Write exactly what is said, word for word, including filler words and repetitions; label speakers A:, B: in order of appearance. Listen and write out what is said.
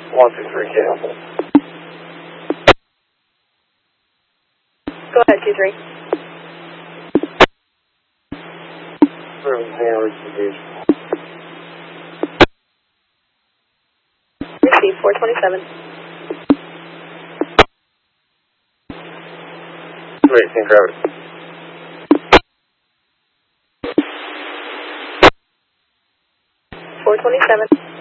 A: one two three K.
B: Go ahead, two three. Receive four twenty-seven.
A: Wait, can grab it.
B: four twenty-seven.